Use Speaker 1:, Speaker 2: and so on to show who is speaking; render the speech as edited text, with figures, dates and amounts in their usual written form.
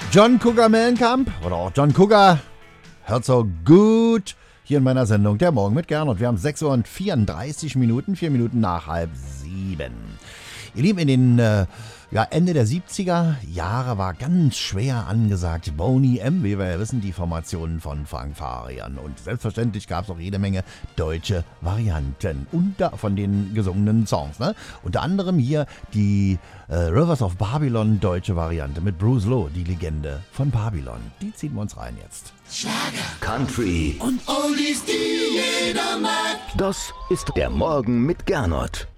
Speaker 1: John Cougar Mellencamp oder auch John Cougar hört so gut hier in meiner Sendung Der Morgen mit Gernot. Wir haben 6:34 Minuten, 4 Minuten nach 6:30. Ihr Lieben, in den Ende der 70er Jahre war ganz schwer angesagt Boney M., wie wir ja wissen, die Formationen von Frank Farian. Und selbstverständlich gab es auch jede Menge deutsche Varianten von den gesungenen Songs. Ne? Unter anderem hier die Rivers of Babylon deutsche Variante mit Bruce Lowe, die Legende von Babylon. Die ziehen wir uns rein jetzt.
Speaker 2: Schlager, Country
Speaker 3: und Oldies, die jeder mag.
Speaker 2: Das ist der Morgen mit Gernot.